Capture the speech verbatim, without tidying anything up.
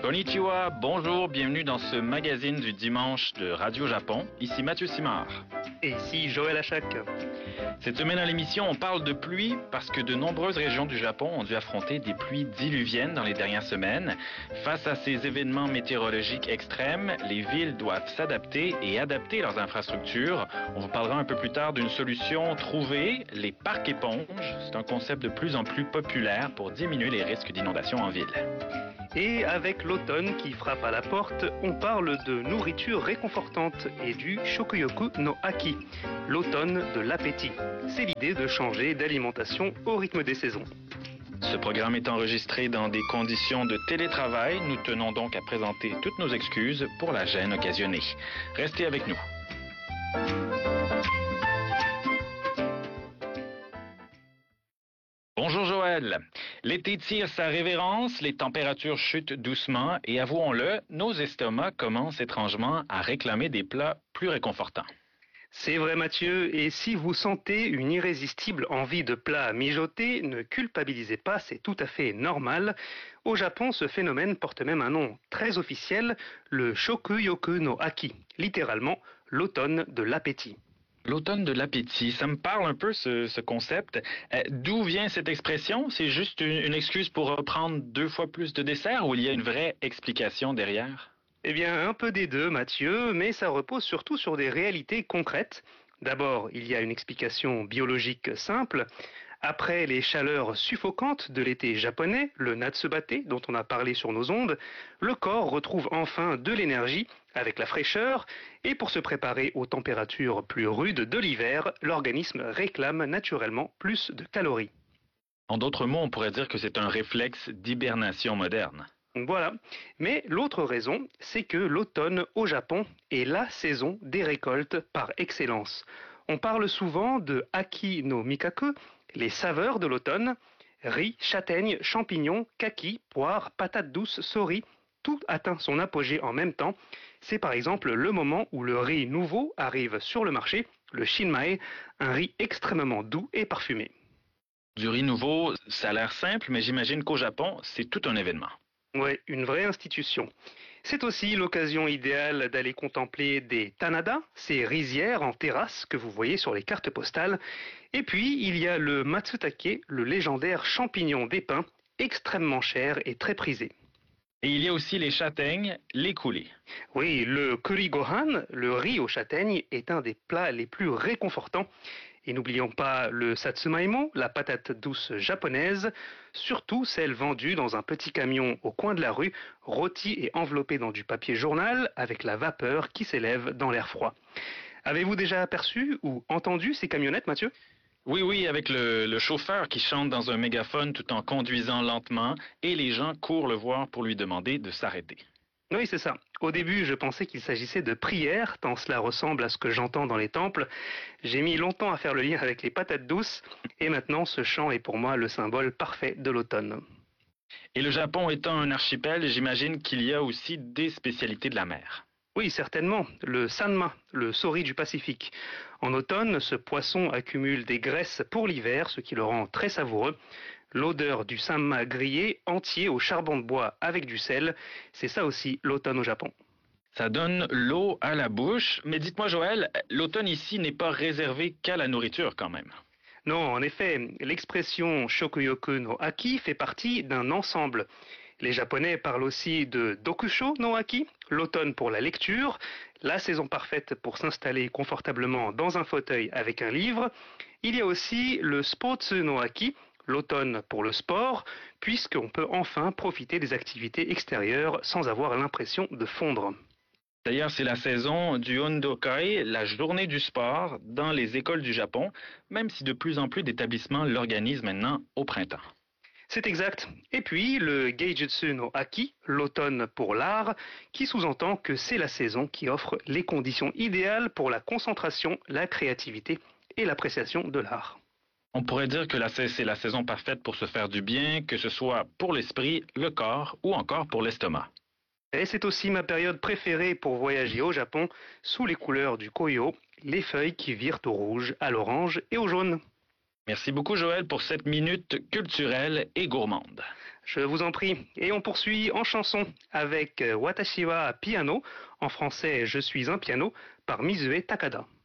Konnichiwa, bonjour, bienvenue dans ce magazine du dimanche de Radio Japon. Ici Mathieu Simard. Et ici Joël Achac. Cette semaine à l'émission, on parle de pluie parce que de nombreuses régions du Japon ont dû affronter des pluies diluviennes dans les dernières semaines. Face à ces événements météorologiques extrêmes, les villes doivent s'adapter et adapter leurs infrastructures. On vous parlera un peu plus tard d'une solution trouvée, les parcs éponges. C'est un concept de plus en plus populaire pour diminuer les risques d'inondation en ville. Et avec l'automne qui frappe à la porte, on parle de nourriture réconfortante et du Shokuyoku no Aki, l'automne de l'appétit. C'est l'idée de changer d'alimentation au rythme des saisons. Ce programme est enregistré dans des conditions de télétravail. Nous tenons donc à présenter toutes nos excuses pour la gêne occasionnée. Restez avec nous. Bonjour Joël. L'été tire sa révérence, les températures chutent doucement et avouons-le, nos estomacs commencent étrangement à réclamer des plats plus réconfortants. C'est vrai Mathieu, et si vous sentez une irrésistible envie de plats à mijoter, ne culpabilisez pas, c'est tout à fait normal. Au Japon, ce phénomène porte même un nom très officiel, le Shokuyoku no Aki, littéralement l'automne de l'appétit. L'automne de l'appétit, ça me parle un peu ce, ce concept. Euh, d'où vient cette expression? C'est juste une, une excuse pour reprendre deux fois plus de dessert ou il y a une vraie explication derrière? Eh bien, un peu des deux, Mathieu, mais ça repose surtout sur des réalités concrètes. D'abord, il y a une explication biologique simple. Après les chaleurs suffocantes de l'été japonais, le Natsubate, dont on a parlé sur nos ondes, le corps retrouve enfin de l'énergie avec la fraîcheur, et pour se préparer aux températures plus rudes de l'hiver, l'organisme réclame naturellement plus de calories. En d'autres mots, on pourrait dire que c'est un réflexe d'hibernation moderne. Voilà. Mais l'autre raison, c'est que l'automne au Japon est la saison des récoltes par excellence. On parle souvent de Aki no Mikaku, les saveurs de l'automne, riz, châtaigne, champignons, kaki, poires, patates douces, sori, tout atteint son apogée en même temps. C'est par exemple le moment où le riz nouveau arrive sur le marché, le shinmae, un riz extrêmement doux et parfumé. Du riz nouveau, ça a l'air simple, mais j'imagine qu'au Japon, c'est tout un événement. Oui, une vraie institution. C'est aussi l'occasion idéale d'aller contempler des tanada, ces rizières en terrasse que vous voyez sur les cartes postales. Et puis, il y a le matsutake, le légendaire champignon des pins, extrêmement cher et très prisé. Et il y a aussi les châtaignes, les coulées. Oui, le curry gohan, le riz aux châtaignes, est un des plats les plus réconfortants. Et n'oublions pas le satsumaimo, la patate douce japonaise, surtout celle vendue dans un petit camion au coin de la rue, rôtie et enveloppée dans du papier journal avec la vapeur qui s'élève dans l'air froid. Avez-vous déjà aperçu ou entendu ces camionnettes, Mathieu ? Oui, oui, avec le, le chauffeur qui chante dans un mégaphone tout en conduisant lentement et les gens courent le voir pour lui demander de s'arrêter. Oui, c'est ça. Au début, je pensais qu'il s'agissait de prières, tant cela ressemble à ce que j'entends dans les temples. J'ai mis longtemps à faire le lien avec les patates douces, et maintenant ce chant est pour moi le symbole parfait de l'automne. Et le Japon étant un archipel, j'imagine qu'il y a aussi des spécialités de la mer. Oui, certainement. Le sanma, le sori du Pacifique. En automne, ce poisson accumule des graisses pour l'hiver, ce qui le rend très savoureux. L'odeur du sanma grillé entier au charbon de bois avec du sel, c'est ça aussi l'automne au Japon. Ça donne l'eau à la bouche, mais dites-moi Joël, l'automne ici n'est pas réservé qu'à la nourriture quand même. Non, en effet, l'expression Shokuyoku no Aki fait partie d'un ensemble. Les Japonais parlent aussi de Dokusho no Aki, l'automne pour la lecture, la saison parfaite pour s'installer confortablement dans un fauteuil avec un livre. Il y a aussi le Spotsu no Aki, l'automne pour le sport, puisqu'on peut enfin profiter des activités extérieures sans avoir l'impression de fondre. D'ailleurs, c'est la saison du Hondokai, la journée du sport, dans les écoles du Japon, même si de plus en plus d'établissements l'organisent maintenant au printemps. C'est exact. Et puis le Geijutsu no Aki, l'automne pour l'art, qui sous-entend que c'est la saison qui offre les conditions idéales pour la concentration, la créativité et l'appréciation de l'art. On pourrait dire que la- c'est la saison parfaite pour se faire du bien, que ce soit pour l'esprit, le corps ou encore pour l'estomac. Et c'est aussi ma période préférée pour voyager au Japon, sous les couleurs du Koyo, les feuilles qui virent au rouge, à l'orange et au jaune. Merci beaucoup Joël pour cette minute culturelle et gourmande. Je vous en prie. Et on poursuit en chanson avec Watashi wa piano, en français Je suis un piano, par Misue Takada.